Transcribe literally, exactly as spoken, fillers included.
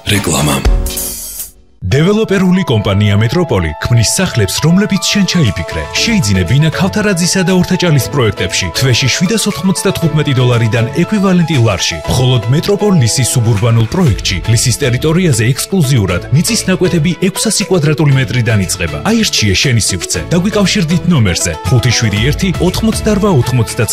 რეკლამა. დეველოპერული კომპანია მეტროპოლი ქმნის სახლებს, რომლებიც შენ ჩაიფიქრე. შეიძინე ბინა ქავთარაძისა და ორთაჭალის პროექტებში თვეში შვიდას ოთხმოცდათხუთმეტი დოლარიდან ეკვივალენტი ლარში. მხოლოდ მეტროპოლ ლისის სუბურბანულ პროექტში ლისის ტერიტორიაზე ექსკლუზიურად მიწის ნაკვეთები ექვსასი კვადრატული მეტრიდან იწყება. აირჩიე შენი სივრცე და გვიკავშირდით ნომერზე ხუთი შვიდი ერთი ოთხმოცდარვა ოთხმოცდაცხრა.